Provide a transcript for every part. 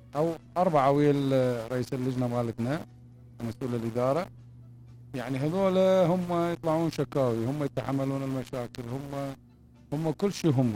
أو 4 ويا رئيس اللجنة مالتنا مسؤول الإدارة. يعني هذول هم يطلعون شكاوي، هم يتحملون المشاكل، هم كل شيء. هم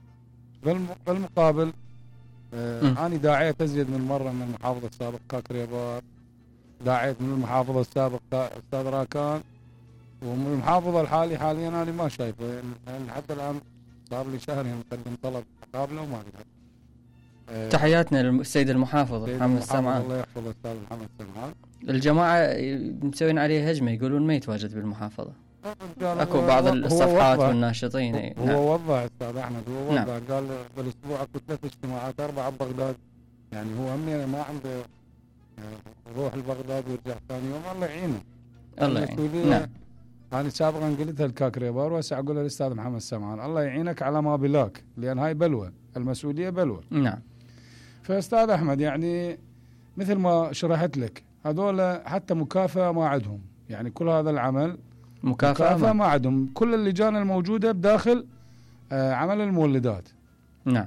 بالمقابل أنا داعيت أزيد من مرة من المحافظة السابق كاكريبار، داعيت من المحافظة السابق أستاذ راكان، ومن المحافظة الحالي حاليا أنا ما شايفه حتى الآن. صار لي شهر مقدم طلب قابله وما لي. تحياتنا للسيد المحافظ محمد السمعان، الله يحفظ الأستاذ محمد السمعان. الجماعة مسوين عليه هجمة، يقولون ما يتواجد بالمحافظة. اكو بعض الصفحات والناشطين. هو وضح أستاذ أحمد، هو وضح. نعم. قال بالأسبوع أكو 3 اجتماعات 4 ببغداد. يعني هو همني ما عنده يروح لبغداد ويرجع ثاني يوم. الله يعينه. الله يعينه. نعم. أنا سابقا قلتها لكاكريبار وهسه أقولها للأستاذ محمد السمعان، الله يعينك على ما بلاك، لأن هاي بلوى، المسؤولية بلوى. نعم. فأستاذ أحمد يعني مثل ما شرحت لك، هذول حتى مكافأة ما عندهم. يعني كل هذا العمل مكافأة ما عندهم. كل اللجان الموجودة بداخل عمل المولدات. نعم.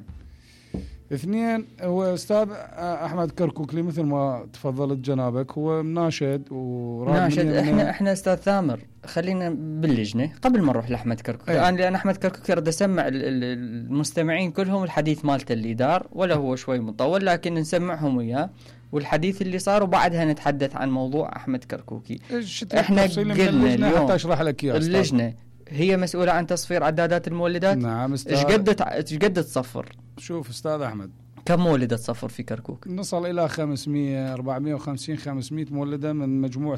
2 هو أستاذ أحمد كركوكلي مثل ما تفضلت جنابك، هو ناشد ناشد. احنا أستاذ ثامر خلينا باللجنة قبل ما نروح لأحمد كركوكلي. أيه. أنا لأن أحمد كركوكلي رد أسمع المستمعين كلهم الحديث مالته اللي دار، ولا هو شوي مطول، لكن نسمعهم إياه والحديث اللي صار، وبعدها نتحدث عن موضوع أحمد كركوكي. احنا قلنا اليوم حتى أشرح لك إياه. اللجنة هي مسؤولة عن تصفير عدادات المولدات. نعم. ايش قد تصفر؟ شوف أستاذ أحمد، كم مولدة تصفر في كركوك؟ نصل إلى 500 450 500 مولدة من مجموع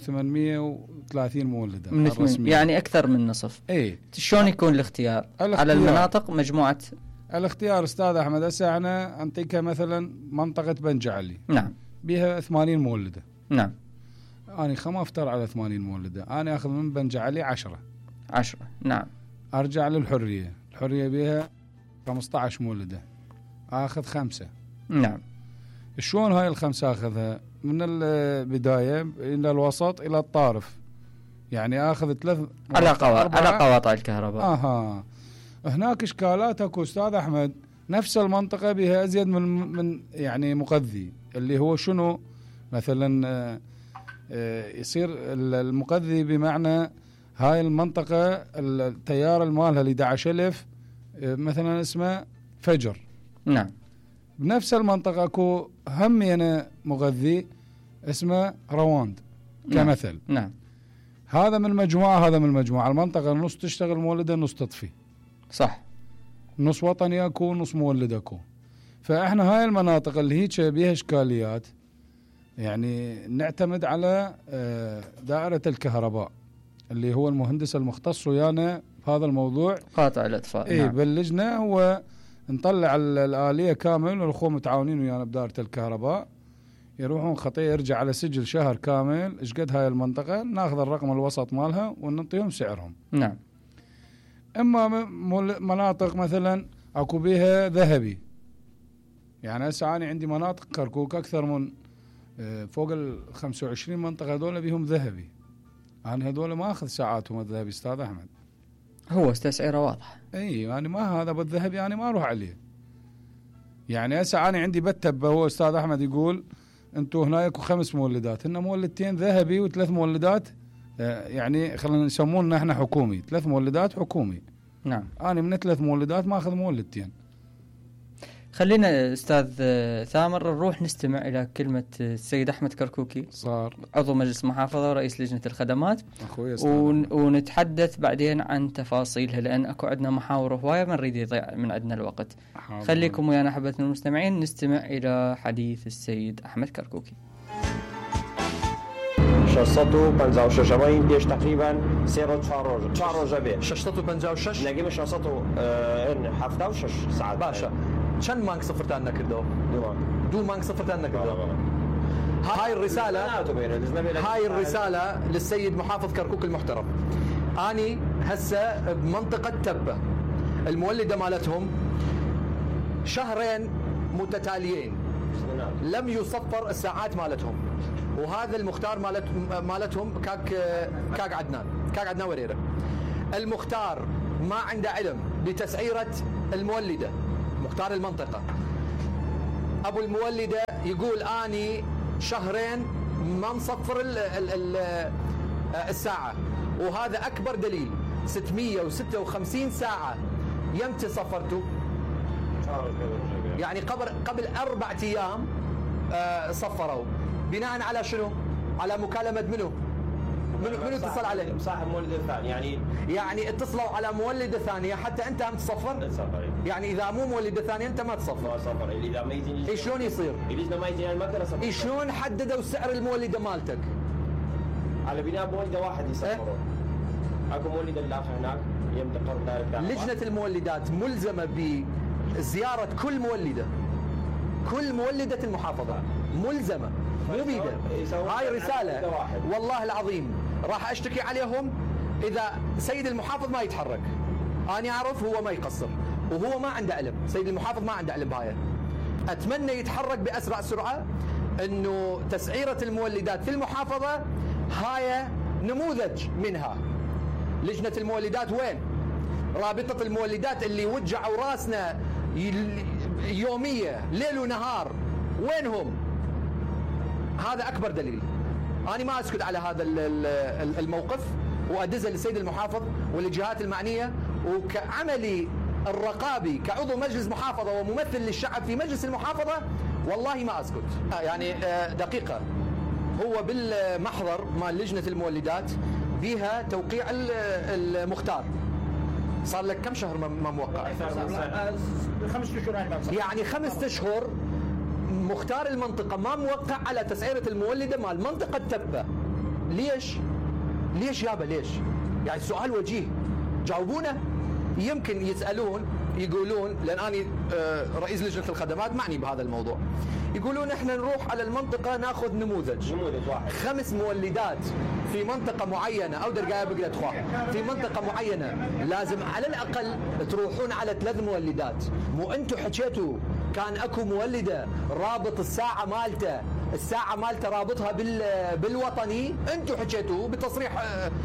830 مولدة من يعني أكثر من نصف. إيه. شلون يكون الاختيار على المناطق؟ مجموعة الاختيار أستاذ أحمد هسه أنا أنطيك مثلا منطقة بنجعلي. نعم. بها 80 مولدة. نعم. أنا خما أفتر على 80 مولدة، أنا أخذ من بنجعلي 10. نعم. أرجع للحرية، الحرية بها 15 مولدة، أخذ 5. نعم. شلون هاي ال5 أخذها؟ من البداية إلى الوسط إلى الطارف، يعني أخذ 3 على قواطع الكهرباء. هناك إشكالات أكو أستاذ أحمد. نفس المنطقة بها أزيد من يعني مقذي، اللي هو شنو مثلا يصير المقذي بمعنى هاي المنطقة التيار المالها اللي 11,000 مثلا اسمه فجر. نعم. بنفس المنطقة اكو همينة مغذي اسمه رواند كمثل. نعم. هذا من مجموعة، هذا من مجموعة. المنطقة نص تشتغل مولدة نص تطفي. صح. نص وطني اكو نص مولد اكو. فاحنا هاي المناطق اللي هيك بيها اشكاليات، يعني نعتمد على دائرة الكهرباء اللي هو المهندس المختص ويانا بهذا الموضوع، قاطع الأطفاء. نعم. باللجنة هو نطلع الآلية كامل، والأخوة متعاونين ويانا بدائرة الكهرباء، يروحون خطية يرجع على سجل شهر كامل إيش قد هاي المنطقة، ناخذ الرقم الوسط مالها ونعطيهم سعرهم. نعم. إما مناطق مثلا أكو بيها ذهبي، يعني هسه أنا عندي مناطق كركوك أكثر من فوق 25 منطقة هذول بيهم ذهبي. أنا هذول ما أخذ ساعاتهم الذهبي أستاذ أحمد، هو تسعيره واضح. اي يعني ما هذا بالذهب يعني ما اروح عليه. يعني هسه انا عندي بتبه، هو استاذ احمد يقول انتم هناك 5 مولدات، هن مولدتين ذهبي و3 مولدات يعني خلينا نسموننا احنا حكومي، 3 مولدات حكومي. نعم. انا من 3 مولدات ما اخذ مولدتين. خلينا استاذ ثامر نروح نستمع الى كلمه السيد احمد كركوكي، صار عضو مجلس محافظه ورئيس لجنه الخدمات، اخوي ونتحدث بعدين عن تفاصيلها، لان اكو عندنا محاور هوايه ما نريد يضيع من عندنا الوقت. خليكم ويانا احبتنا المستمعين نستمع الى حديث السيد احمد كركوكي. 656 بيش تقريبا سيرو 4 روجا به 656 نلاقي 676 ساعات باشا. چند مانگ صفرتان نکردو؟ 2 مانگ صفرتان نکردو. هاي الرسالة للسيد محافظ كركوك المحترم. أني هسه بمنطقة تبة، المولدة مالتهم شهرين متتاليين لم يصفر الساعات مالتهم، وهذا المختار مالتهم كاك عدنان وريرة. المختار ما عنده علم بتسعيرة المولدة، مختار المنطقة ابو المولده يقول اني شهرين ما مصفر الساعه، وهذا اكبر دليل. 656 ساعه يمتى صفرتوا؟ يعني قبل 4 ايام صفروا. بناء على شنو؟ على مكالمه منو اتصل عليه؟ صاحب مولده ثاني. يعني اتصلوا على مولده ثانيه حتى انت هم تصفر. يعني اذا مو مولده ثانيه انت ما تصفر. اذا ما يجي شلون يصير؟ اذا ما يجي يعني ما اقدر اصفر. شلون حددوا سعر المولده مالتك؟ على بناء مولده واحد يصفرون. اكو مولده الاخر هناك ينتقل ذلك. لجنه المولدات ملزمه بزياره كل مولده المحافظه، ملزمه مو بيده. هاي رساله والله العظيم راح اشتكي عليهم اذا سيد المحافظ ما يتحرك. انا اعرف هو ما يقصر وهو ما عنده علم، سيد المحافظ ما عنده علم بهاي. اتمنى يتحرك باسرع سرعه، انه تسعيره المولدات في المحافظه هاي نموذج منها. لجنه المولدات وين؟ رابطه المولدات اللي وجعوا راسنا يوميه ليل ونهار وينهم؟ هذا اكبر دليل. انا ما اسكت على هذا الموقف، وادزه للسيد المحافظ والجهات المعنيه، وكعملي الرقابي كعضو مجلس محافظه وممثل للشعب في مجلس المحافظه والله ما اسكت. يعني دقيقه، هو بالمحضر مال لجنه المولدات بيها توقيع المختار. صار لك كم شهر ما موقع؟ 5 أشهر. يعني 5 أشهر مختار المنطقة ما موقع على تسعيرة المولدة مال منطقة تبة. ليش يابا ليش؟ يعني السؤال وجيه، جاوبونا. يمكن يسألون يقولون، لأن أنا رئيس لجنة الخدمات معني بهذا الموضوع، يقولون احنا نروح على المنطقة ناخذ نموذج واحد. 5 مولدات في منطقة معينة أو درقاية بقلة خواح في منطقة معينة، لازم على الأقل تروحون على 3 مولدات. مو أنتوا حكيتوا كان أكو مولدة رابط الساعة مالته رابطها بالوطني، أنتوا حكيتوا بتصريح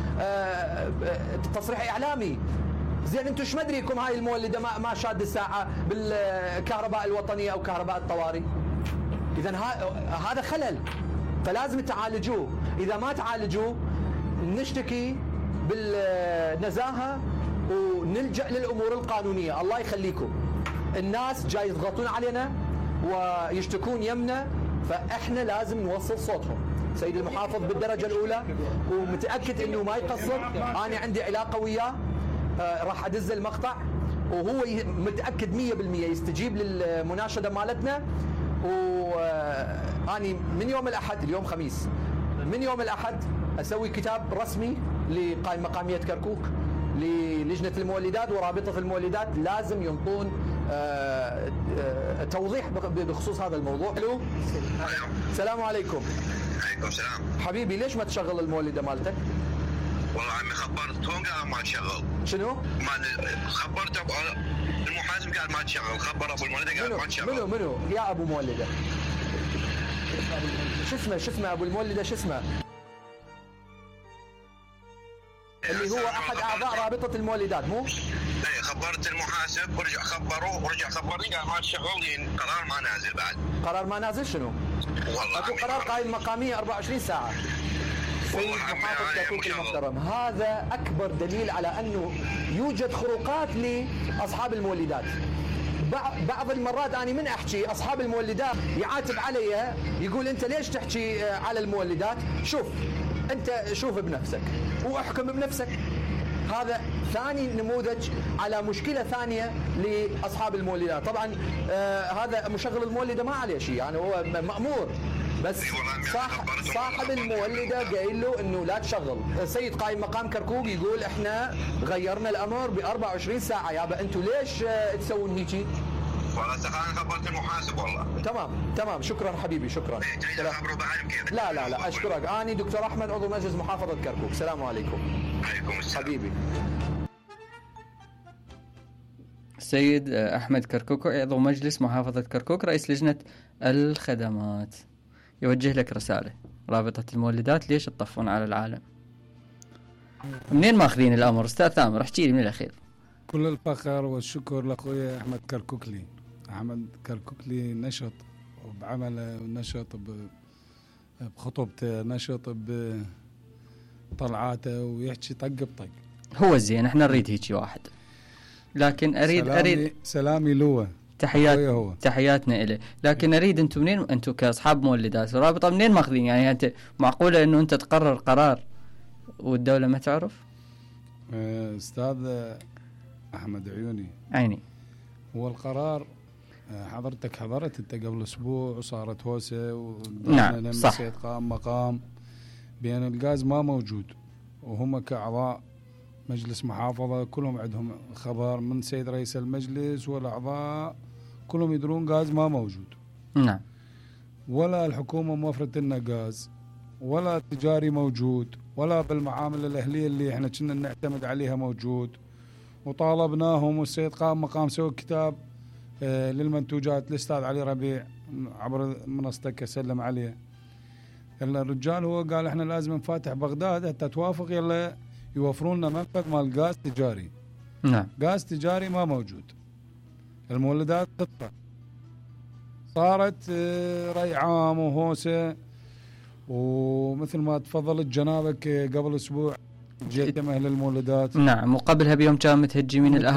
تصريح إعلامي. زين انتم ايش مدريكم هاي المولده ما شاد الساعه بالكهرباء الوطنيه او كهرباء الطوارئ؟ اذا هذا خلل، فلازم تعالجوه. اذا ما تعالجوه نشتكي بالنزاهه ونلجا للامور القانونيه. الله يخليكم، الناس جاي يضغطون علينا ويشتكون يمنا، فاحنا لازم نوصل صوتهم. سيد المحافظ بالدرجه الاولى ومتاكد انه ما يقصر. انا عندي علاقه وياه، راح ادز المقطع وهو متاكد 100% يستجيب للمناشده مالتنا. واني من يوم الاحد، اليوم خميس، من يوم الاحد اسوي كتاب رسمي لقائمه مقاميه كركوك للجنه المولدات ورابطه المولدات، لازم ينطون توضيح بخصوص هذا الموضوع. الو، السلام عليكم. عليكم السلام. حبيبي ليش ما تشغل المولده مالتك؟ والله عمي خبرتهم قال ما تشغل. شنو؟ خبرته المحاسب قال ما تشغل، خبر ابو المولده قال ما تشغل. منو يا ابو مولده؟ شو اسمه ابو المولده؟ شو اسمه؟ اللي هو احد اعضاء رابطه المولدات مو؟ اي خبرت المحاسب ورجع خبروه ورجع خبرني قال ما تشغل لان قرار ما نازل بعد. قرار ما نازل شنو؟ والله اكو قرار قائمه مقاميه 24 ساعه. سيد محافظ كركوك المحترم، هذا اكبر دليل على انه يوجد خروقات لاصحاب المولدات. بعض المرات انا من احكي اصحاب المولدات يعاتب علي، يقول انت ليش تحكي على المولدات؟ شوف انت شوف بنفسك واحكم بنفسك. هذا ثاني نموذج على مشكله ثانيه لاصحاب المولدات. طبعا هذا مشغل المولده ما عليه شيء، يعني هو مامور، بس صاحب المولده قايل له انه لا تشغل. السيد قائم مقام كركوك يقول احنا غيرنا الامر ب 24 ساعه. يابا انتم ليش تسوون هيجي؟ والله انا خبرت المحاسب. والله تمام شكرا حبيبي، شكرا. لا اشكرك. اني دكتور احمد عضو مجلس محافظه كركوك. السلام عليكم. عليكم السلام حبيبي. السيد احمد كركوك عضو مجلس محافظه كركوك رئيس لجنه الخدمات يوجه لك رساله. رابطه المولدات ليش تطفون على العالم؟ منين ماخذين الامر؟ استاذ ثامر احكي لي من الاخير. كل الفخر والشكر لاخويا احمد كركوكلي. احمد كركوكلي نشط بعمله نشط، بخطبته نشط، بطلعاته، ويحكي طق بطق. هو زين، احنا نريد هيجي واحد، لكن اريد سلامي لوه، تحياتنا إليه. لكن اريد انتم منين، انتم كاصحاب مولدات ورابطه منين ماخذين؟ يعني انت معقوله انه انت تقرر قرار والدوله ما تعرف؟ استاذ احمد عيني، هو القرار حضرتك حضرت انت قبل اسبوع وصارت هوسه، نعم صح، قام مقام بان الغاز ما موجود، وهم كاعضاء مجلس محافظه كلهم عندهم خبر من سيد رئيس المجلس والاعضاء كلهم يدرون غاز ما موجود. نعم. ولا الحكومه موفرت لنا غاز، ولا تجاري موجود، ولا بالمعامل الاهليه اللي احنا كنا نعتمد عليها موجود. وطالبناهم، والسيد قام مقام سوى كتاب للمنتوجات الاستاذ علي ربيع عبر منصتك اسلم عليه. الرجال هو قال احنا لازم نفاتح بغداد حتى توافق، يلا يوفرون لنا منفذ مال غاز تجاري. نعم. غاز تجاري ما موجود. المولدات تطلع، صارت رأي عام وهوسه، ومثل ما تفضلت جنابك قبل اسبوع جيت اهل المولدات. نعم، وقبلها بيوم كان متهجمين الاهالي